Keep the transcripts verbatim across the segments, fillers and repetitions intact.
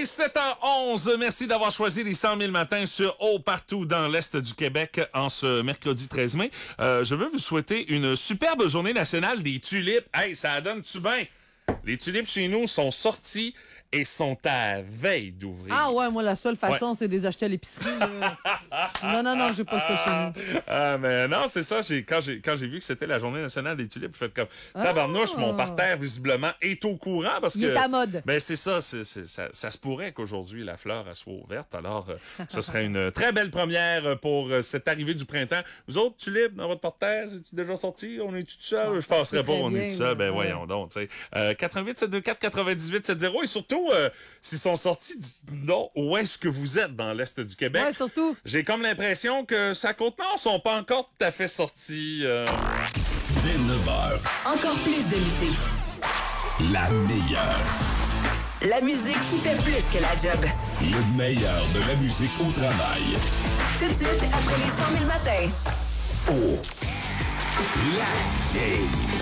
est sept heures onze. Merci d'avoir choisi les cent mille matins sur Haut partout dans l'Est du Québec en ce mercredi treize mai. Euh, je veux vous souhaiter une superbe journée nationale des tulipes. Hey, ça donne-tu bien? Les tulipes chez nous sont sorties et sont à veille d'ouvrir. Ah ouais, moi, la seule façon, Ouais. c'est de les acheter à l'épicerie. Là. non, non, non, j'ai pas ça chez nous. Ah, mais non, c'est ça. J'ai, quand, j'ai, quand j'ai vu que c'était la journée nationale des tulipes, j'ai fait comme tabarnouche, Ah. mon parterre, visiblement, est au courant. Parce Il que, est à mode. Ben, c'est ça, c'est, c'est, ça. Ça se pourrait qu'aujourd'hui, la fleur elle soit ouverte. Alors, euh, ce serait une très belle première pour euh, cette arrivée du printemps. Vous autres, tulipes, dans votre parterre, c'est-tu déjà sorti? On est-tu tout seul? Ah, Je penserais pas, on bien, est tout seul. Ben, ouais. voyons donc, tu sais. Euh, quatre-vingt-huit sept deux quatre quatre-vingt-dix-huit soixante. Et surtout, euh, s'ils sont sortis, dites-nous où est-ce que vous êtes dans l'Est du Québec? Ouais, surtout. J'ai comme l'impression que sa Côte-Nord sont pas encore tout à fait sortis. Euh... Dès neuf heures, Encore plus de musique. la meilleure. La musique qui fait plus que la job. Le meilleur de la musique au travail. Tout de suite, après les cent mille matins. Oh, la game.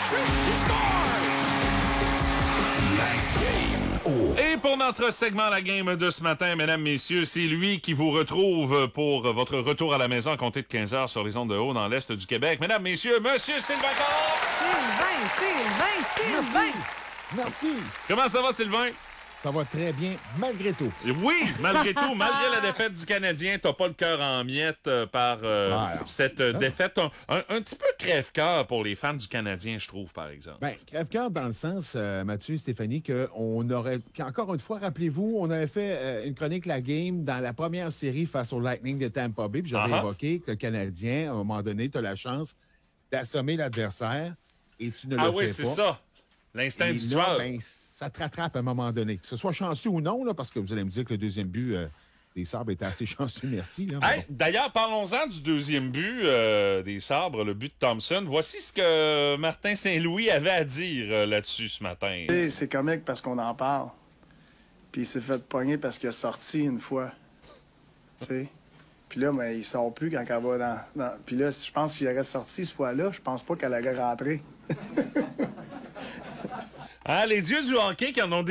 La game. Oh, Et pour notre segment La Game de ce matin, mesdames, messieurs, c'est lui qui vous retrouve pour votre retour à la maison à compter de quinze heures sur les ondes de haut dans l'Est du Québec. Mesdames, messieurs, Monsieur Sylvain Corp! Sylvain, Sylvain, Sylvain! Merci. Comment ça va, Sylvain? Ça va très bien, malgré tout. Oui, malgré tout, malgré la défaite du Canadien, t'as pas le cœur en miettes euh, par euh, Ah, non. cette euh, défaite. Un, un, un petit peu crève-cœur pour les fans du Canadien, je trouve, par exemple. Ben, crève-cœur dans le sens, euh, Mathieu et Stéphanie, qu'on aurait, qu'encore une fois, rappelez-vous, on avait fait euh, une chronique La Game dans la première série face au Lightning de Tampa Bay, puis j'avais Uh-huh. évoqué que le Canadien, à un moment donné, tu as la chance d'assommer l'adversaire et tu ne Ah le oui, fais c'est pas. ça. L'instinct Et du là, tueur. ben, ça te rattrape à un moment donné. Que ce soit chanceux ou non, là, parce que vous allez me dire que le deuxième but euh, des Sabres était assez chanceux, merci. Là, mais Hey, bon. d'ailleurs, parlons-en du deuxième but euh, des Sabres, le but de Thompson. Voici ce que Martin Saint-Louis avait à dire euh, là-dessus ce matin. Tu sais, c'est comique parce qu'on en parle. Puis il s'est fait pogner parce qu'il a sorti une fois. Tu sais. Puis là, mais il sort plus quand elle va dans. dans... Puis là, je pense qu'il aurait sorti cette fois-là, je pense pas qu'elle aurait rentré. Ah, les dieux du hockey qui en ont